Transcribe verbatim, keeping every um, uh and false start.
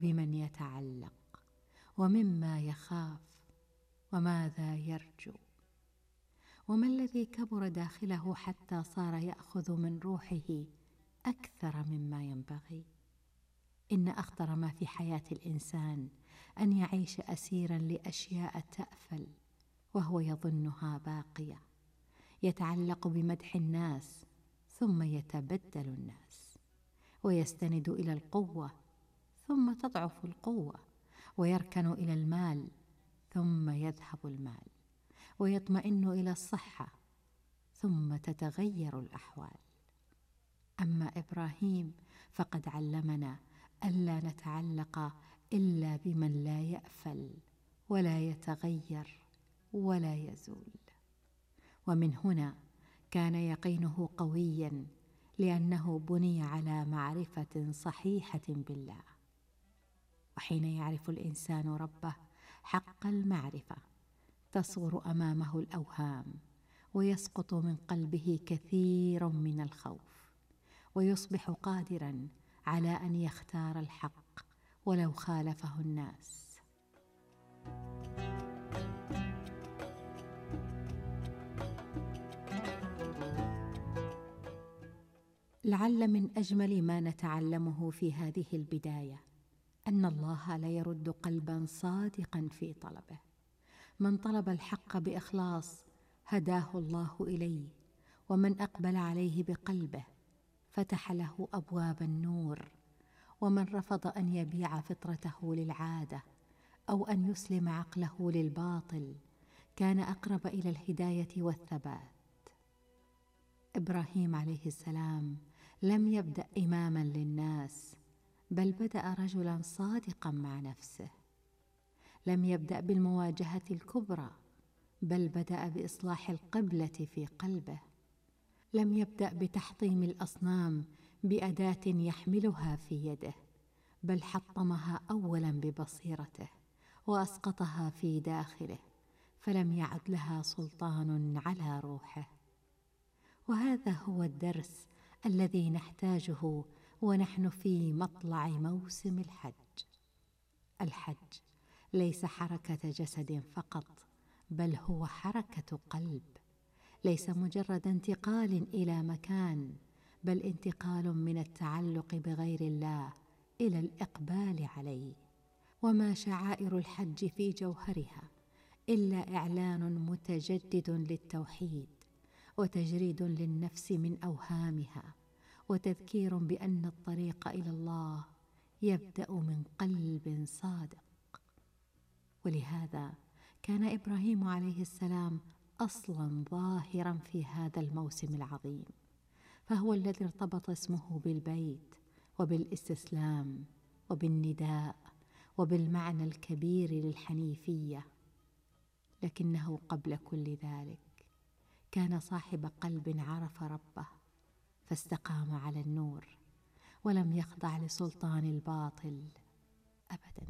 بمن يتعلق ومما يخاف وماذا يرجو. وما الذي كبر داخله حتى صار يأخذ من روحه أكثر مما ينبغي؟ إن أخطر ما في حياة الإنسان أن يعيش أسيرا لأشياء تأفل وهو يظنها باقية، يتعلق بمدح الناس ثم يتبدل الناس، ويستند إلى القوة ثم تضعف القوة، ويركن إلى المال ثم يذهب المال، ويطمئن إلى الصحة ثم تتغير الأحوال. أما إبراهيم فقد علمنا ألا نتعلق إلا بمن لا يأفل ولا يتغير ولا يزول. ومن هنا كان يقينه قويا، لأنه بني على معرفة صحيحة بالله. وحين يعرف الإنسان ربه حق المعرفة تصغر أمامه الأوهام، ويسقط من قلبه كثير من الخوف، ويصبح قادرا على أن يختار الحق ولو خالفه الناس. لعل من أجمل ما نتعلمه في هذه البداية أن الله لا يرد قلبا صادقا في طلبه. من طلب الحق بإخلاص هداه الله إليه، ومن أقبل عليه بقلبه فتح له أبواب النور، ومن رفض أن يبيع فطرته للعادة أو أن يسلم عقله للباطل كان أقرب إلى الهداية والثبات. إبراهيم عليه السلام لم يبدأ إماما للناس، بل بدأ رجلا صادقا مع نفسه. لم يبدأ بالمواجهة الكبرى، بل بدأ بإصلاح القبلة في قلبه. لم يبدأ بتحطيم الأصنام بأداة يحملها في يده، بل حطمها أولا ببصيرته وأسقطها في داخله، فلم يعد لها سلطان على روحه. وهذا هو الدرس الذي نحتاجه ونحن في مطلع موسم الحج. الحج ليس حركة جسد فقط، بل هو حركة قلب. ليس مجرد انتقال إلى مكان، بل انتقال من التعلق بغير الله إلى الإقبال عليه. وما شعائر الحج في جوهرها إلا إعلان متجدد للتوحيد، وتجريد للنفس من أوهامها، وتذكير بأن الطريق إلى الله يبدأ من قلب صادق. ولهذا كان إبراهيم عليه السلام أصلا ظاهرا في هذا الموسم العظيم، فهو الذي ارتبط اسمه بالبيت وبالاستسلام وبالنداء وبالمعنى الكبير للحنيفية. لكنه قبل كل ذلك كان صاحب قلب عرف ربه فاستقام على النور، ولم يخضع لسلطان الباطل أبدا.